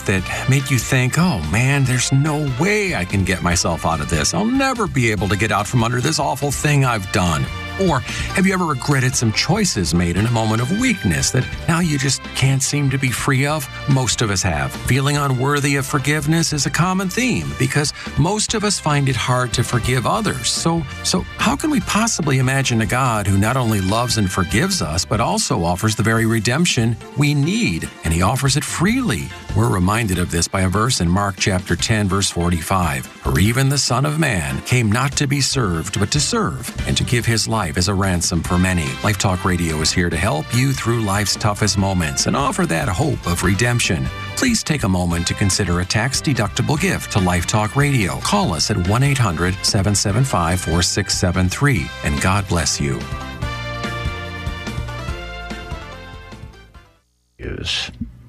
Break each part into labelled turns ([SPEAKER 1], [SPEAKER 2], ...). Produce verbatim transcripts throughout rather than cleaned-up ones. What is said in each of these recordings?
[SPEAKER 1] that made you think, oh man, there's no way I can get myself out of this. I'll never be able to get out from under this awful thing I've done. Or have you ever regretted some choices made in a moment of weakness that now you just can't seem to be free of? Most of us have. Feeling unworthy of forgiveness is a common theme because most of us find it hard to forgive others. So, so how can we possibly imagine a God who not only loves and forgives us, but also offers the very redemption we need, and he offers it freely? We're reminded of this by a verse in Mark chapter ten, verse forty-five. For even the Son of Man came not to be served, but to serve, and to give his life as a ransom for many. Life Talk Radio is here to help you through life's toughest moments and offer that hope of redemption. Please take a moment to consider a tax-deductible gift to Life Talk Radio. Call us at one eight hundred, seven seven five, four six seven three, and God bless you.
[SPEAKER 2] Yes.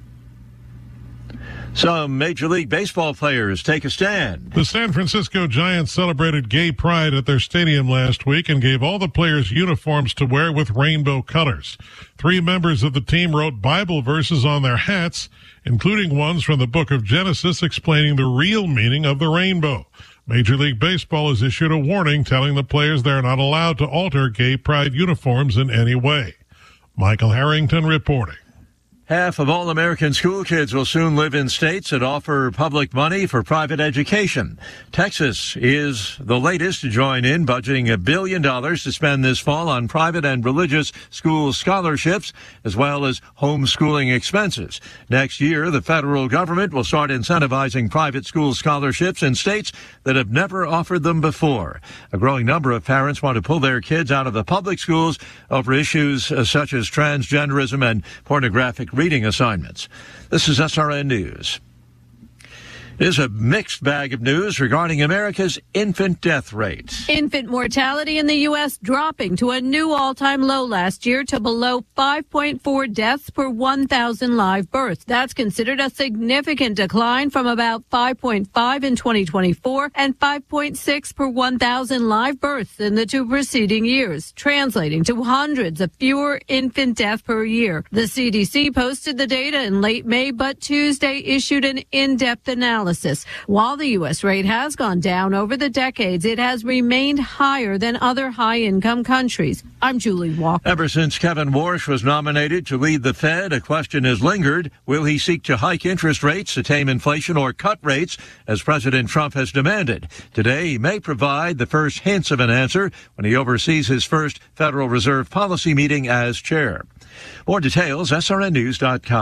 [SPEAKER 2] Some Major League Baseball players take a stand.
[SPEAKER 3] The San Francisco Giants celebrated gay pride at their stadium last week and gave all the players uniforms to wear with rainbow colors. Three members of the team wrote Bible verses on their hats, including ones from the book of Genesis explaining the real meaning of the rainbow. Major League Baseball has issued a warning telling the players they are not allowed to alter gay pride uniforms in any way. Michael Harrington reporting.
[SPEAKER 2] Half of all American school kids will soon live in states that offer public money for private education. Texas is the latest to join in, budgeting a billion dollars to spend this fall on private and religious school scholarships, as well as homeschooling expenses. Next year, the federal government will start incentivizing private school scholarships in states that have never offered them before. A growing number of parents want to pull their kids out of the public schools over issues uh, such as transgenderism and pornographic reading assignments. This is S R N News. There's a mixed bag of news regarding America's infant death rate.
[SPEAKER 4] Infant mortality in the U S dropping to a new all-time low last year to below five point four deaths per one thousand live births. That's considered a significant decline from about five point five in twenty twenty-four and five point six per one thousand live births in the two preceding years, translating to hundreds of fewer infant deaths per year. The C D C posted the data in late May, but Tuesday issued an in-depth analysis. While the U S rate has gone down over the decades, it has remained higher than other high-income countries. I'm Julie Walker.
[SPEAKER 2] Ever since Kevin Warsh was nominated to lead the Fed, a question has lingered. Will he seek to hike interest rates to tame inflation or cut rates, as President Trump has demanded? Today, he may provide the first hints of an answer when he oversees his first Federal Reserve policy meeting as chair. More details, S R N news dot com.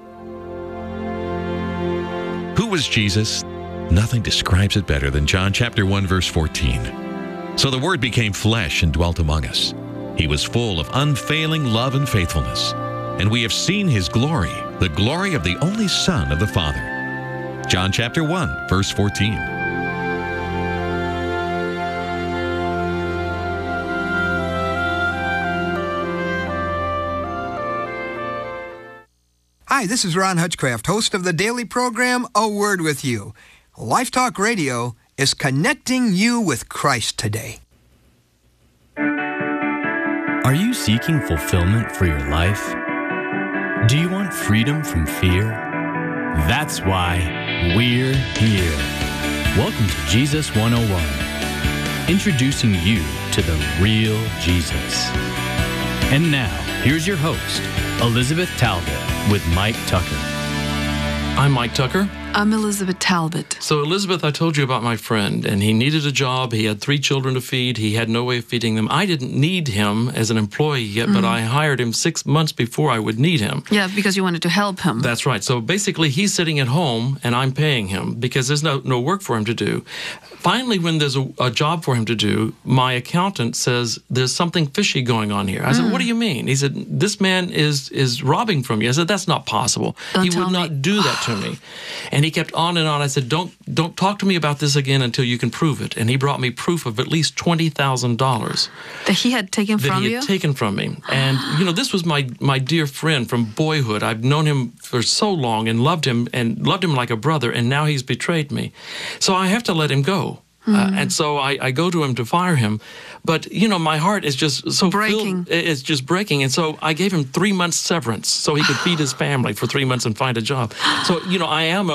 [SPEAKER 5] Who was Jesus? Nothing describes it better than John chapter one, verse fourteen. So the Word became flesh and dwelt among us. He was full of unfailing love and faithfulness. And we have seen his glory, the glory of the only Son of the Father. John chapter one, verse fourteen.
[SPEAKER 6] Hi, this is Ron Hutchcraft, host of the daily program, A Word With You. Life Talk Radio is connecting you with Christ today.
[SPEAKER 7] Are you seeking fulfillment for your life? Do you want freedom from fear? That's why we're here. Welcome to Jesus one oh one, introducing you to the real Jesus. And now, here's your host, Elizabeth Talbot, with Mike Tucker.
[SPEAKER 8] I'm Mike Tucker.
[SPEAKER 9] I'm Elizabeth Talbot.
[SPEAKER 8] So, Elizabeth, I told you about my friend, and he needed a job. He had three children to feed. He had no way of feeding them. I didn't need him as an employee yet, mm-hmm. but I hired him six months before I would need him.
[SPEAKER 9] Yeah, because you wanted to help him.
[SPEAKER 8] That's right. So, basically, he's sitting at home, and I'm paying him because there's no, no work for him to do. Finally, when there's a, a job for him to do, my accountant says, there's something fishy going on here. I said, mm. what do you mean? He said, this man is is robbing from you. I said, that's not possible.
[SPEAKER 9] Don't
[SPEAKER 8] he
[SPEAKER 9] tell
[SPEAKER 8] would
[SPEAKER 9] me.
[SPEAKER 8] not do that to me. And he kept on and on. I said, don't don't talk to me about this again until you can prove it. And he brought me proof of at least twenty thousand dollars.
[SPEAKER 9] That he had taken
[SPEAKER 8] that
[SPEAKER 9] from
[SPEAKER 8] he
[SPEAKER 9] you?
[SPEAKER 8] had taken from me. And, you know, this was my, my dear friend from boyhood. I've known him for so long and loved him and loved him like a brother, and now he's betrayed me. So I have to let him go. Mm. Uh, and so I, I go to him to fire him. But, you know, my heart is just so
[SPEAKER 9] breaking.
[SPEAKER 8] Filled, it's just breaking. And so I gave him three months severance so he could feed his family for three months and find a job. So, you know, I am a